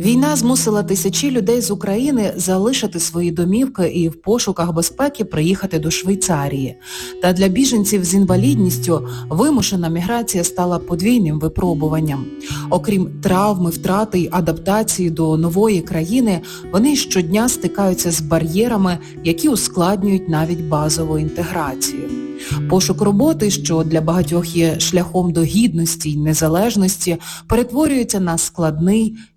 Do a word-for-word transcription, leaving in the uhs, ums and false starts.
Війна змусила тисячі людей з України залишити свої домівки і в пошуках безпеки приїхати до Швейцарії. Та для біженців з інвалідністю вимушена міграція стала подвійним випробуванням. Окрім травми, втрати й адаптації до нової країни, вони щодня стикаються з бар'єрами, які ускладнюють навіть базову інтеграцію. Пошук роботи, що для багатьох є шляхом до гідності й незалежності, перетворюється на складний